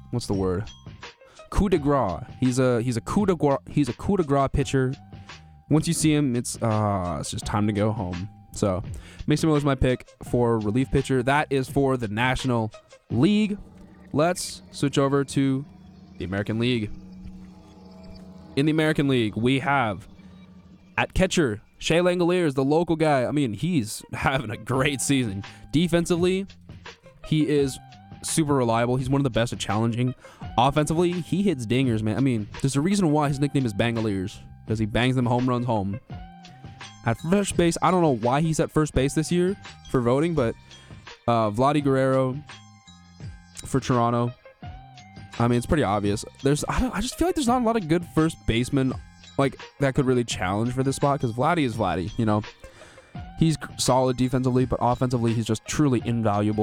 what's the word? Coup de grace. He's a coup de grace pitcher. Once you see him, it's just time to go home. So Mason Miller's my pick for relief pitcher. That is for the National League. Let's switch over to the American League. In the American League, we have at catcher, Shea Langoliers, the local guy. I mean, he's having a great season. Defensively, he is super reliable. He's one of the best at challenging. Offensively, he hits dingers, man. I mean, there's a reason why his nickname is Bangoliers, because he bangs them home runs home. At first base, I don't know why he's at first base this year for voting, but Vladdy Guerrero for Toronto. I mean, it's pretty obvious. I just feel like there's not a lot of good first basemen like that could really challenge for this spot, because Vladdy is Vladdy, you know. He's solid defensively, but offensively, he's just truly invaluable.